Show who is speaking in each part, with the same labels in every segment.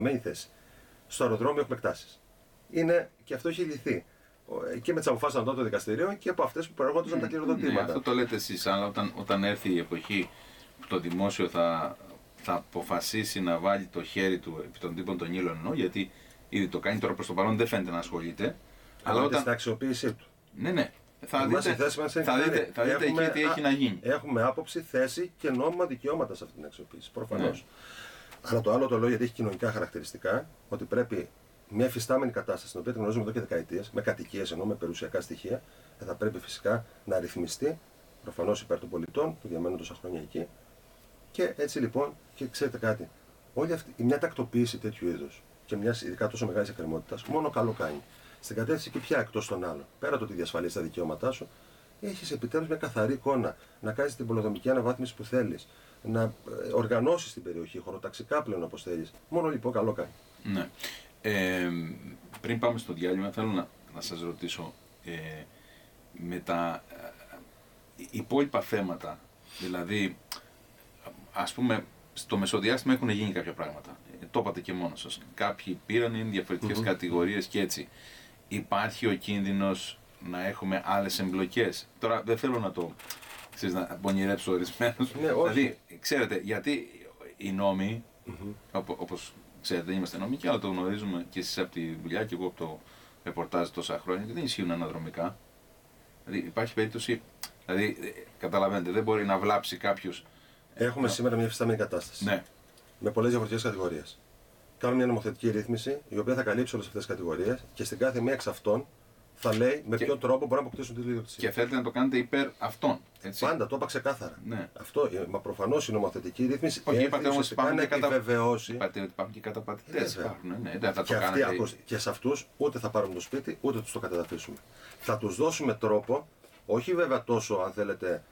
Speaker 1: θέση. Στο αεροδρόμιο έχουμε εκτάσεις. Και αυτό έχει λυθεί. Και με τις αποφάσεις των ανώτατων δικαστηρίων και από αυτές που προέρχονταν τα κληροδοτήματα.
Speaker 2: Ναι, αυτό το λέτε εσείς, αλλά όταν έρθει η εποχή που το δημόσιο θα αποφασίσει να βάλει το χέρι του επί των τύπων των ύλων, γιατί ήδη το κάνει τώρα προς το παρόν, δεν φαίνεται να ασχολείται.
Speaker 1: Αλλά όταν στην αξιοποίησή του.
Speaker 2: Ναι. Θα δείτε εκεί τι έχει να γίνει.
Speaker 1: Έχουμε άποψη, θέση και νόμιμα δικαιώματα σε αυτή την αξιοποίηση. Προφανώς. Ναι. Αλλά το άλλο το λέω γιατί έχει κοινωνικά χαρακτηριστικά, ότι πρέπει μια εφιστάμενη κατάσταση, την οποία την γνωρίζουμε εδώ και δεκαετίες, με κατοικίες ενώ με περιουσιακά στοιχεία, θα πρέπει φυσικά να ρυθμιστεί προφανώς υπέρ των πολιτών που διαμένουν τόσα χρόνια εκεί. Και έτσι λοιπόν, και ξέρετε κάτι, όλη αυτή μια τακτοποίηση τέτοιου είδους και μια ειδικά τόσο μεγάλη εκκρεμότητα, μόνο καλό κάνει. Στην κατεύθυνση και πια εκτός των άλλων, πέρα το ότι διασφαλίζει τα δικαιώματά σου, έχεις επιτέλους μια καθαρή εικόνα, να κάνεις την πολεοδομική αναβάθμιση που θέλεις, να οργανώσεις την περιοχή, χωροταξικά πλέον όπως θέλεις. Μόνο λοιπόν καλό κάνει.
Speaker 2: Ναι. Πριν πάμε στο διάλειμμα, θέλω να σας ρωτήσω με τα υπόλοιπα θέματα, δηλαδή ας πούμε στο μεσοδιάστημα έχουν γίνει κάποια πράγματα, το είπατε και μόνος σας, κάποιοι πήραν, είναι διαφορετικές κατηγορίες και έτσι. Υπάρχει ο κίνδυνος να έχουμε άλλες εμπλοκές? Τώρα δεν θέλω να πονηρέψω ορισμένους, δηλαδή ξέρετε, γιατί οι νόμοι, όπως ξέρετε δεν είμαστε νομικοί, αλλά το γνωρίζουμε και εσείς από τη δουλειά και εγώ από το ρεπορτάζ τόσα χρόνια, και δεν ισχύουν αναδρομικά. Δηλαδή υπάρχει περίπτωση, δηλαδή καταλαβαίνετε, δεν μπορεί να βλάψει κάποιος.
Speaker 1: Έχουμε σήμερα μια εφιστάμενη κατάσταση.
Speaker 2: Ναι.
Speaker 1: Με πολλές διαφορετικές κατηγορίες. Κάνουμε μια νομοθετική ρύθμιση η οποία θα καλύψει όλες αυτές τις κατηγορίες και στην κάθε μία εξ αυτών θα λέει με ποιο τρόπο μπορούν να αποκτήσουν τη ιδιοκτησία.
Speaker 2: Και θέλετε να το κάνετε υπέρ αυτών. Έτσι.
Speaker 1: Πάντα, το είπα ξεκάθαρα.
Speaker 2: Ναι.
Speaker 1: Αυτό, μα προφανώς η νομοθετική ρύθμιση
Speaker 2: είπατε όμως
Speaker 1: να επιβεβαιώσει.
Speaker 2: Είπατε ότι υπάρχουν και καταπατητές. Δεν θα
Speaker 1: και,
Speaker 2: το κάνετε.
Speaker 1: Και σε αυτούς ούτε θα πάρουμε το σπίτι ούτε τους το καταδαφίσουμε. Θα τους δώσουμε τρόπο, όχι βέβαια τόσο αν θέλετε,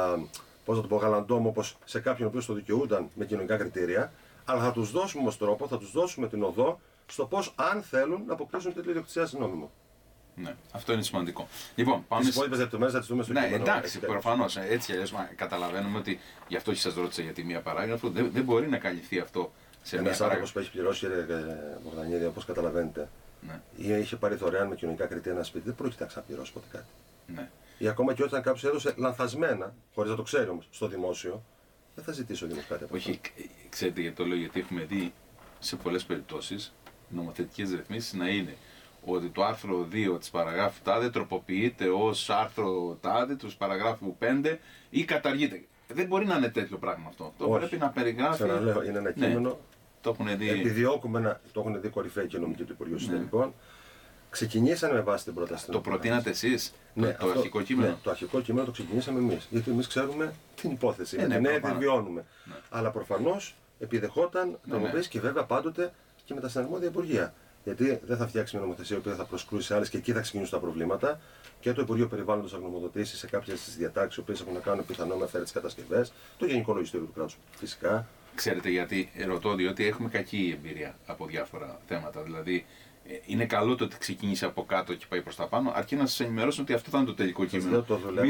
Speaker 1: πώς να το πω, γαλαντόμο όπως σε κάποιον ο οποίος το δικαιούνταν με κοινωνικά κριτήρια, αλλά θα τους δώσουμε όμως τρόπο, θα τους δώσουμε την οδό στο πώς αν θέλουν να αποκτήσουν τέτοια ιδιοκτησία συνόμιμο.
Speaker 2: Ναι, αυτό είναι σημαντικό. Λοιπόν, πάμε.
Speaker 1: Τις υπόλοιπες λεπτομέρειες θα τις δούμε στο κείμενο.
Speaker 2: Ναι, εντάξει, προφανώς. Έτσι αλλιώς καταλαβαίνουμε ότι γι' αυτό και σας ρώτησα για τη μία παράγραφο. Δεν μπορεί να καλυφθεί αυτό σε μία παράγραφο.
Speaker 1: Ένας άνθρωπος που έχει πληρώσει, κύριε Μπογδανίδη, όπως καταλαβαίνετε, ή είχε πάρει δωρεάν με κοινωνικά κριτήρια ένα σπίτι, δεν πρόκειται να ξαναπληρώσει ποτέ κάτι.
Speaker 2: Ναι.
Speaker 1: Ή ακόμα και όταν κάποιος έδωσε λανθασμένα, χωρίς να το ξέρει όμως, στο δημόσιο, δεν θα ζητήσει ο Δήμος κάτι από αυτό.
Speaker 2: Όχι, ξέρετε γιατί το λέω, γιατί έχουμε δει σε πολλές περιπτώσεις νομοθετικές ρυθμίσεις να είναι ότι το άρθρο 2 της παραγράφου τάδε τροποποιείται ως άρθρο τάδε του παραγράφου 5 ή καταργείται. Δεν μπορεί να είναι τέτοιο πράγμα αυτό. Το πρέπει να περιγράφει.
Speaker 1: Ξαναλέω, είναι ένα κείμενο.
Speaker 2: Ναι, το έχουν δει.
Speaker 1: Επιδιώκουμε το έχουν δει κορυφαίοι και νομικοί του Υπουργείου Εσωτερικών. Ξεκινήσανε με βάση την πρόταση.
Speaker 2: Το προτείνατε εσείς,
Speaker 1: ναι,
Speaker 2: το αρχικό κείμενο?
Speaker 1: Ναι, το αρχικό κείμενο το ξεκινήσαμε εμείς. Γιατί εμείς ξέρουμε την υπόθεση. Ναι, τη βιώνουμε. Ναι. Αλλά προφανώς επιδεχόταν τροποποίηση και βέβαια πάντοτε και με τα συναρμόδια υπουργεία. Γιατί δεν θα φτιάξει μια νομοθεσία που θα προσκρούσει σε άλλες και εκεί θα ξεκινήσουν τα προβλήματα. Και το Υπουργείο Περιβάλλοντος θα γνωμοδοτήσει σε κάποιες διατάξεις που έχουν να κάνουν πιθανό με αυθαίρετες κατασκευές. Το Γενικό Λογιστήριο του κράτους φυσικά.
Speaker 2: Ξέρετε γιατί ρωτώ, διότι έχουμε κακή εμπειρία από διάφορα θέματα. Δηλαδή, είναι καλό το ότι ξεκίνησε από κάτω και πάει προς τα πάνω, αρκεί να σας ενημερώσω ότι αυτό θα είναι το τελικό κείμενο.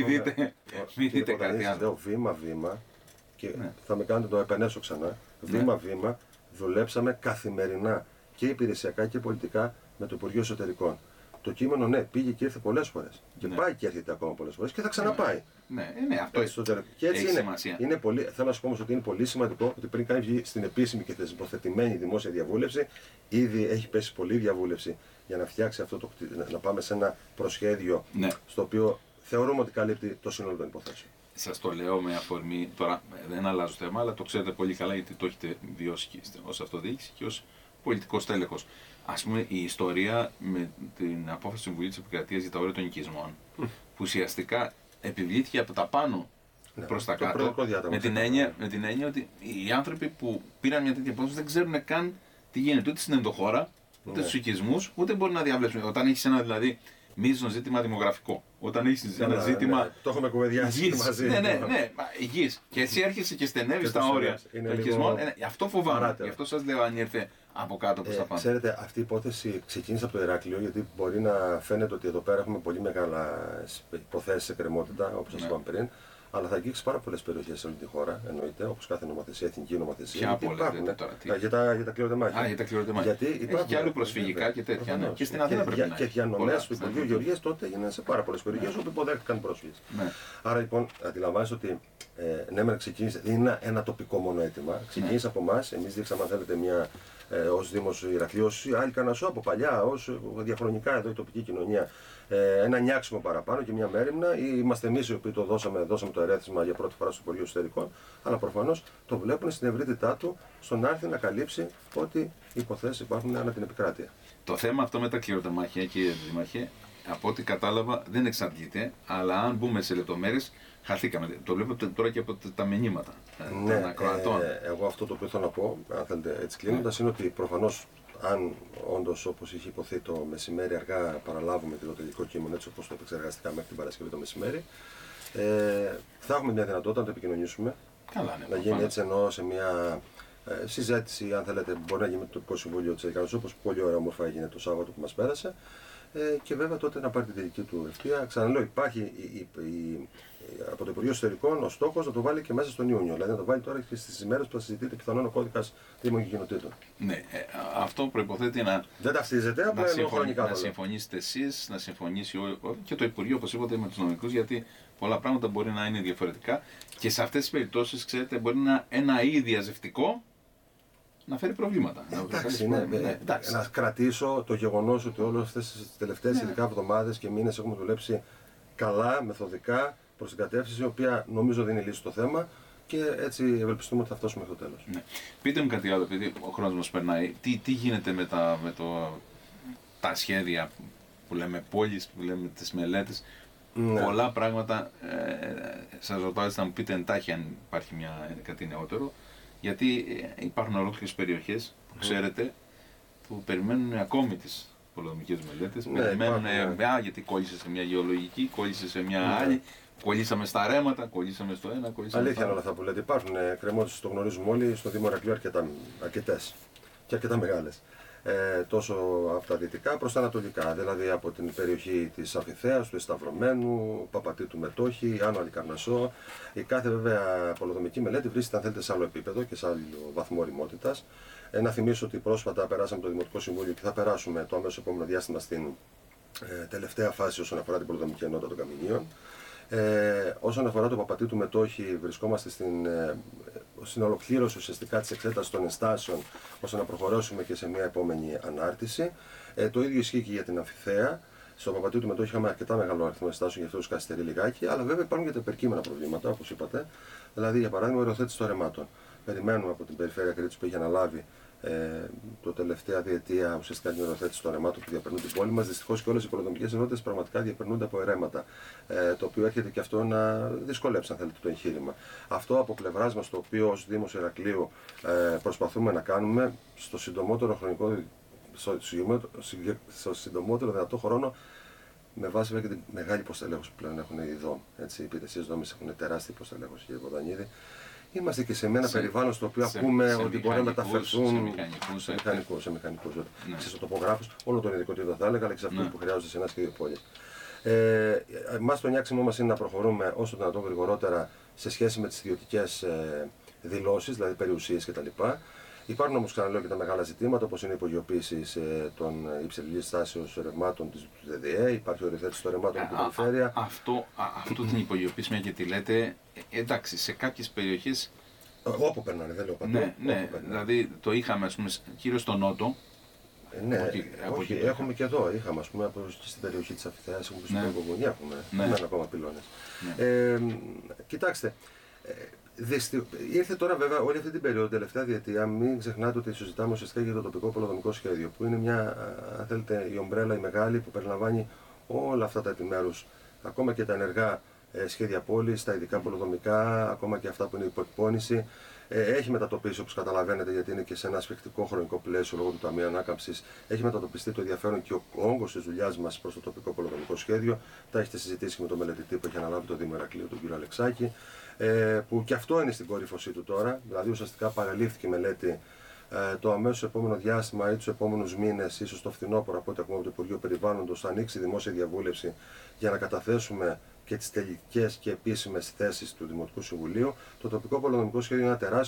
Speaker 2: Μην δείτε κάτι άλλο.
Speaker 1: Βήμα-βήμα, και θα με κάνετε το επενέσω ξανά. Βήμα-βήμα δουλέψαμε καθημερινά και υπηρεσιακά και πολιτικά με το Υπουργείο Εσωτερικών. Το κείμενο, ναι, πήγε και ήρθε πολλές φορές. Και πάει και έρχεται ακόμα πολλές φορές και θα ξαναπάει.
Speaker 2: Ναι, αυτό
Speaker 1: και έτσι
Speaker 2: έχει σημασία.
Speaker 1: Είναι πολύ, θέλω να σου πω όμως ότι είναι πολύ σημαντικό ότι πριν κάνει βγει στην επίσημη και θεσμοθετημένη δημόσια διαβούλευση, ήδη έχει πέσει πολλή διαβούλευση για να φτιάξει αυτό το να πάμε σε ένα προσχέδιο στο οποίο θεωρούμε ότι καλύπτει το σύνολο των υποθέσεων.
Speaker 2: Σας το λέω με αφορμή, τώρα δεν αλλάζω θέμα, αλλά το ξέρετε πολύ καλά γιατί το έχετε βιώσει και ως αυτοδιοίκηση και ως πολιτικός τέλεχος. Ας πούμε η ιστορία με την απόφαση του Συμβουλίου της Επικρατείας για τα όρια των οικισμών, που ουσιαστικά επιβλήθηκε από τα πάνω προς τα κάτω, με την έννοια ότι οι άνθρωποι που πήραν μια τέτοια απόφαση δεν ξέρουν καν τι γίνεται ούτε στην ενδοχώρα, ούτε στους οικισμούς, ούτε μπορεί να διαβλέψουν. Όταν έχεις ένα δηλαδή μείζον ζήτημα δημογραφικό, όταν έχεις ένα ζήτημα.
Speaker 1: Το έχουμε κουβεντιάσει μαζί.
Speaker 2: Ναι, υγιής. Και εσύ έρχεσαι και στενεύεις τα όρια των οικισμών. Αυτό φοβάμαι. Γι' αυτό σας λέω αν ήρθε από κάτω προς τα πάνω.
Speaker 1: Ξέρετε, αυτή η υπόθεση ξεκίνησε από το Ηράκλειο, γιατί μπορεί να φαίνεται ότι εδώ πέρα έχουμε πολύ μεγάλες υποθέσεις εκκρεμότητα, όπως σας είπαμε πριν. αλλά θα αγγίξει πάρα πολλές περιοχές σε όλη τη χώρα, εννοείται, όπως κάθε νομοθεσία, εθνική νομοθεσία.
Speaker 2: Ποια από όλα λέτε τώρα?
Speaker 1: Για τα κληροτεμάχια.
Speaker 2: Για τα κληροτεμάχια.
Speaker 1: Γιατί
Speaker 2: Έχει
Speaker 1: υπάρχουν,
Speaker 2: και άλλου προσφυγικά και τέτοια. Ναι. Και στην Αθήνα πρέπει να
Speaker 1: και διανομές του Υπουργείου Γεωργίας τότε έγιναν σε πάρα πολλές περιοχές όπου υποδέχτηκαν πρόσφυγες.
Speaker 2: Ναι.
Speaker 1: Άρα λοιπόν αντιλαμβάνεσαι ότι ναι, μεν ξεκίνησε, δεν είναι ένα τοπικό μόνο αίτημα. Ξεκίνησε από εμάς, εμείς δείξαμε, αν θέλετε, ως Δήμος Ηρακλείου, ως Άλλη Καρνασσό από παλιά, ως διαχρονικά εδώ η τοπική κοινωνία, ένα νιάξιμο παραπάνω και μια μέριμνα. Είμαστε εμείς οι οποίοι το δώσαμε το ερέθισμα για πρώτη φορά στο Υπουργείο Εσωτερικών, αλλά προφανώς το βλέπουν στην ευρύτητά του στο να έρθει να καλύψει ότι οι υποθέσεις υπάρχουν ανά την επικράτεια.
Speaker 2: Το θέμα αυτό με τα κληροτεμάχια, κύριε Δήμαρχε, από ό,τι κατάλαβα δεν εξαντλείται, αλλά αν μπούμε σε λεπτομέρειες, χαθήκαμε. Το βλέπετε τώρα και από τα μηνύματα των ακροατών.
Speaker 1: Εγώ αυτό το οποίο θέλω να πω, αν θέλετε έτσι κλείνοντας, είναι ότι προφανώς αν όντως όπως είχε υποθεί το μεσημέρι αργά παραλάβουμε το τελικό κείμενο έτσι όπως το επεξεργαστικά μέχρι την Παρασκευή το μεσημέρι, θα έχουμε μια δυνατότητα να το επικοινωνήσουμε.
Speaker 2: Καλά, ναι,
Speaker 1: να γίνει έτσι εννοώ σε μια συζήτηση, αν θέλετε, μπορεί να γίνει με το τοπικό συμβούλιο της Ελλάδας, όπως πολύ ωραία όμορφα έγινε το Σάββατο που μας πέρασε. Και βέβαια τότε να πάρει την τελική του ευθεία. Ξαναλέω, υπάρχει από το Υπουργείο Εσωτερικών ο στόχος να το βάλει και μέσα στον Ιούνιο. Δηλαδή να το βάλει τώρα και στις ημέρες που θα συζητείται πιθανόν ο κώδικας Δήμων και Κοινοτήτων.
Speaker 2: Ναι, αυτό προϋποθέτει
Speaker 1: δεν ταυτίζεται, απλά είναι χρονικά.
Speaker 2: Να συμφωνήσετε εσείς, να συμφωνήσει και το Υπουργείο, όπως είπατε, με τους νομικούς, γιατί πολλά πράγματα μπορεί να είναι διαφορετικά και σε αυτές τις περιπτώσεις, ξέρετε, μπορεί ένα ή διαζευτικό να φέρει προβλήματα.
Speaker 1: Εντάξει, να κρατήσω το γεγονός ότι όλες αυτές τις τελευταίες ειδικά εβδομάδες και μήνες έχουμε δουλέψει καλά, μεθοδικά, προς την κατεύθυνση, η οποία νομίζω δίνει λύση στο θέμα και έτσι ευελπιστούμε ότι θα φτάσουμε μέχρι το τέλος.
Speaker 2: Ναι. Πείτε μου κάτι άλλο, επειδή ο χρόνος μας περνάει. Τι γίνεται με τα σχέδια που λέμε πόλεις, που λέμε τις μελέτες. Ναι. Πολλά πράγματα, σας ρωτάω να μου πείτε εντάχει αν υπάρχει κάτι νεότερο. Γιατί υπάρχουν ολόκληρες περιοχές που ξέρετε που περιμένουν ακόμη τις πολεοδομικές μελέτες. Ναι, περιμένουν, γιατί κόλλησε σε μια γεωλογική, κόλλησε σε μια άλλη, κολλήσαμε στα ρέματα, κολλήσαμε στο ένα, κολλήσαμε.
Speaker 1: Αλήθεια είναι όλα αυτά που λέτε. Υπάρχουν κρεμότητες, το γνωρίζουμε όλοι, στο Δήμο Ηρακλείου αρκετές και αρκετά μεγάλες. Τόσο από τα δυτικά προς τα ανατολικά, δηλαδή από την περιοχή της Αμφιθέας, του Εσταυρωμένου, Παπατήτου Μετόχη, Άνω Αλικαρνασσό. Η κάθε βέβαια πολεοδομική μελέτη βρίσκεται, αν θέλετε, σε άλλο επίπεδο και σε άλλο βαθμό ωριμότητας. Να θυμίσω ότι πρόσφατα περάσαμε το Δημοτικό Συμβούλιο και θα περάσουμε το αμέσως επόμενο διάστημα στην τελευταία φάση όσον αφορά την πολεοδομική ενότητα των Καμινίων. Όσον αφορά το Παπατήτου Μετόχη, βρισκόμαστε στην ολοκλήρωση ουσιαστικά της εξέτασης των ενστάσεων ώστε να προχωρήσουμε και σε μια επόμενη ανάρτηση. Το ίδιο ισχύει και για την Αμφιθέα. Στο Παπατήτου Μετόχη είχαμε αρκετά μεγάλο αριθμό ενστάσεων, γι' αυτό καθυστερεί λιγάκι, αλλά βέβαια υπάρχουν και τα υπερκείμενα προβλήματα, όπως είπατε. Δηλαδή, για παράδειγμα, η οριοθέτηση των ρεμάτων. Περιμένουμε από την Περιφέρεια Κρήτης που έχει αναλάβει το τελευταία διετία ουσιαστικά την οριοθέτηση των ρεμάτων που διαπερνούν την πόλη μας. Δυστυχώς και όλες οι πολεοδομικές ενότητες πραγματικά διαπερνούνται από ερέματα. Το οποίο έρχεται και αυτό να δυσκολέψει, αν θέλετε, το εγχείρημα. Αυτό από πλευράς μας, το οποίο ως Δήμος Ηρακλείου προσπαθούμε να κάνουμε στο συντομότερο δυνατό χρόνο, με βάση βέβαια και την μεγάλη υποστελέχωση που πλέον έχουν οι ΔΟΜ. Οι υπηρεσίες δόμης έχουν τεράστια υποστελέχωση, κύριε Ποδανίδη. Είμαστε και σε ένα περιβάλλον στο οποίο ακούμε ότι μπορεί να μεταφερθούν σε μηχανικούς, σε τοπογράφους, όλο τον ειδικοτήτων θα έλεγα, αλλά και σε αυτούς που χρειάζονται σε ένα σχέδιο πόλη. Εμάς το νιάξιμό μας είναι να προχωρούμε όσο το δυνατόν γρηγορότερα σε σχέση με τις ιδιωτικές δηλώσεις, δηλαδή περιουσίες κτλ. Υπάρχουν όμως, ξαναλέω, και τα μεγάλα ζητήματα, όπως είναι η υπογειοποίηση των υψηλής στάσεως ρευμάτων της ΔΔΕ, υπάρχει οριοθέτηση των ρεμάτων από την περιφέρεια.
Speaker 2: Αυτό την υπογειοποίηση, μια και τη λέτε, εντάξει, σε κάποιες περιοχές.
Speaker 1: Όπου περνάνε, δεν λέω παντού.
Speaker 2: Ναι, δηλαδή το είχαμε, ας πούμε, κυρίως στο Νότο.
Speaker 1: Ναι, όχι, έχουμε και εδώ. Είχαμε, ας πούμε, και στην περιοχή της Αμφιθέας, έχουμε και στην Πελοποννήσια, έχουμε ακόμα πυλώνες. Κοιτάξτε. Ήρθε τώρα βέβαια όλη αυτή την περίοδο, τελευταία διετία, μην ξεχνάτε ότι συζητάμε ουσιαστικά για το τοπικό πολεοδομικό σχέδιο, που είναι μια, αν θέλετε, η ομπρέλα η μεγάλη που περιλαμβάνει όλα αυτά τα επιμέρους, ακόμα και τα ενεργά σχέδια πόλης, τα ειδικά πολεοδομικά, ακόμα και αυτά που είναι υποεκπώνηση. Έχει μετατοπίσει, όπως καταλαβαίνετε, γιατί είναι και σε ένα σφιχτικό χρονικό πλαίσιο λόγω του Ταμείου Ανάκαμψης. Έχει μετατοπιστεί το ενδιαφέρον και ο όγκος της δουλειάς μας προς το τοπικό πολεοδομικό σχέδιο. Τα έχετε συζητήσει και με τον μελετητή που έχει αναλάβει το Δήμο Ηρακλείου, τον κύριο Αλεξάκη. Που και αυτό είναι στην κορύφωσή του τώρα. Δηλαδή, ουσιαστικά παραλήφθηκε η μελέτη το αμέσως επόμενο διάστημα ή τους επόμενους μήνες, ίσως το φθινόπωρο, από ό,τι ακούμε από το Υπουργείο Περιβάλλοντος, θα ανοίξει δημόσια διαβούλευση για να καταθέσουμε και τις τελικές και επίσημες θέσεις του Δημοτικού Συμβουλίου, το τοπικό πολεοδομικό σχέδιο είναι ένα τεράστιο